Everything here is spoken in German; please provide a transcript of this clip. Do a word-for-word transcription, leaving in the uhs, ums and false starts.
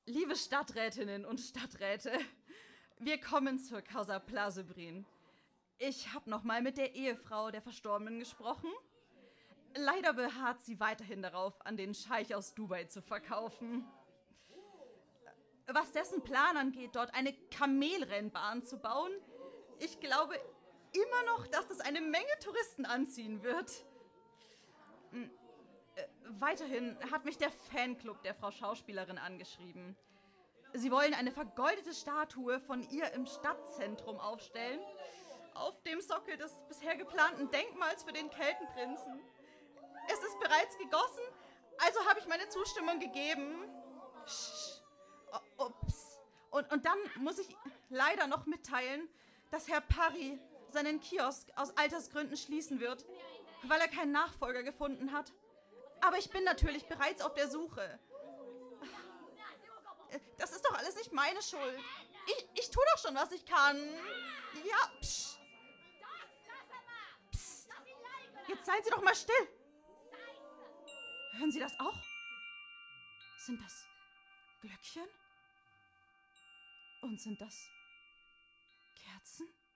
Liebe Stadträtinnen und Stadträte, wir kommen zur Causa Plasebrin. Ich habe nochmal mit der Ehefrau der Verstorbenen gesprochen. Leider beharrt sie weiterhin darauf, an den Scheich aus Dubai zu verkaufen. Was dessen Plan angeht, dort eine Kamelrennbahn zu bauen, ich glaube immer noch, dass das eine Menge Touristen anziehen wird. Weiterhin hat mich der Fanclub der Frau Schauspielerin angeschrieben. Sie wollen eine vergoldete Statue von ihr im Stadtzentrum aufstellen, auf dem Sockel des bisher geplanten Denkmals für den Keltenprinzen. Es ist bereits gegossen, also habe ich meine Zustimmung gegeben. Sch, ups. Und, und dann muss ich leider noch mitteilen, dass Herr Parry seinen Kiosk aus Altersgründen schließen wird, weil er keinen Nachfolger gefunden hat. Aber ich bin natürlich bereits auf der Suche. Das ist doch alles nicht meine Schuld. Ich, ich tue doch schon, was ich kann. Ja, psch. Psst. Jetzt seien Sie doch mal still. Hören Sie das auch? Sind das Glöckchen? Und sind das Kerzen?